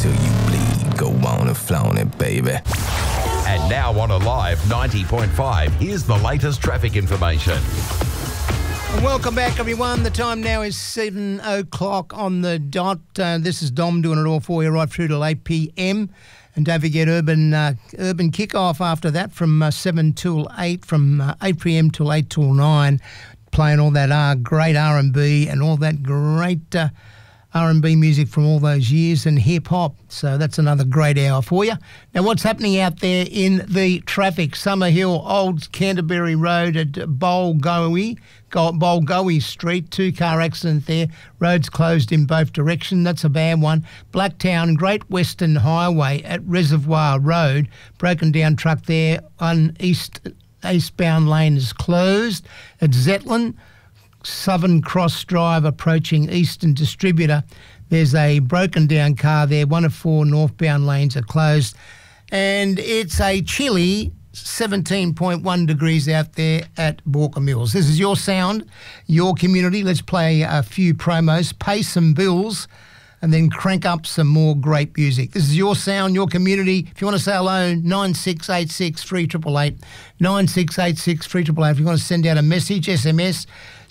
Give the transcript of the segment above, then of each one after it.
till you bleed. Go on and flaunt it, baby. And now on Alive 90.5, here's the latest traffic information. Welcome back, everyone. The time now is 7 o'clock on the dot. This is Dom doing it all for you right through till 8 p.m. And don't forget Urban Kickoff after that from 7 till 8, from 8 p.m. till 8 till 9, playing all that great R&B and all that great R&B music from all those years and hip-hop. So that's another great hour for you. Now, what's happening out there in the traffic? Summerhill, Old Canterbury Road at Bulgowie Street, 2-car accident there. Roads closed in both directions. That's a bad one. Blacktown, Great Western Highway at Reservoir Road. Broken down truck there on eastbound lane is closed. At Zetland, Southern Cross Drive approaching Eastern Distributor. There's a broken down car there. 1 of 4 northbound lanes are closed. And it's a chilly 17.1 degrees out there at Walker Mills. This is your sound, your community. Let's play a few promos, pay some bills, and then crank up some more great music. This is your sound, your community. If you want to say hello, 9686 3888, 9686 3888. If you want to send out a message, SMS,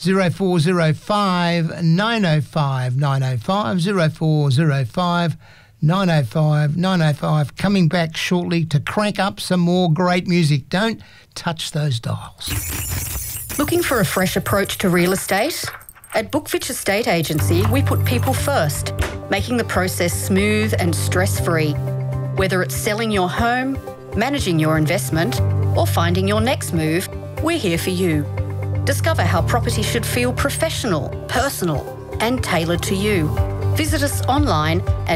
0405 905 905, 0405 905 905. Coming back shortly to crank up some more great music. Don't touch those dials. Looking for a fresh approach to real estate? At Bookfitch Estate Agency, we put people first, making the process smooth and stress-free. Whether it's selling your home, managing your investment, or finding your next move, we're here for you. Discover how property should feel professional, personal, and tailored to you. Visit us online at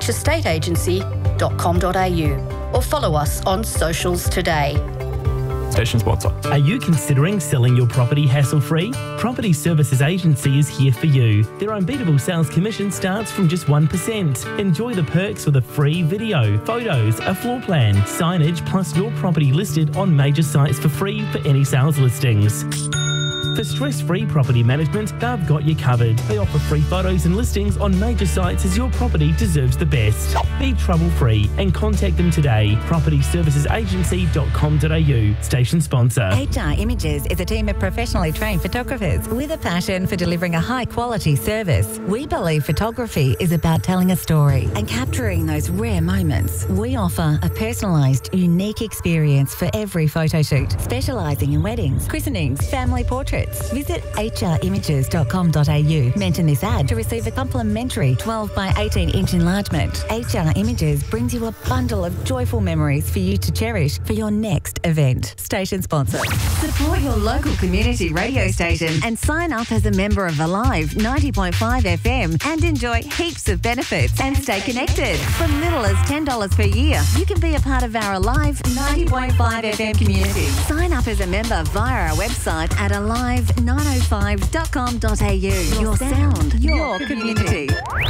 bookfitchestateagency.com.au or follow us on socials today. Station sponsor. Are you considering selling your property hassle-free? Property Services Agency is here for you. Their unbeatable sales commission starts from just 1%. Enjoy the perks with a free video, photos, a floor plan, signage, plus your property listed on major sites for free for any sales listings. For stress-free property management, they've got you covered. They offer free photos and listings on major sites as your property deserves the best. Be trouble-free and contact them today. propertyservicesagency.com.au. Station sponsor. HR Images is a team of professionally trained photographers with a passion for delivering a high-quality service. We believe photography is about telling a story and capturing those rare moments. We offer a personalised, unique experience for every photo shoot, specialising in weddings, christenings, family portraits. Visit hrimages.com.au. Mention this ad to receive a complimentary 12 by 18 inch enlargement. HR Images brings you a bundle of joyful memories for you to cherish for your next event. Station sponsor. Support your local community radio station and sign up as a member of Alive 90.5 FM and enjoy heaps of benefits and stay connected. From little as $10 per year, you can be a part of our Alive 90.5 FM community. Sign up as a member via our website at alive905.com.au. Your sound, your community.